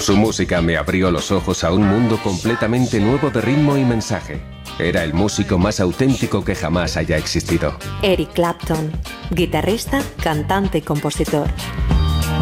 Su música me abrió los ojos a un mundo completamente nuevo de ritmo y mensaje. Era el músico más auténtico que jamás haya existido. Eric Clapton, guitarrista, cantante y compositor.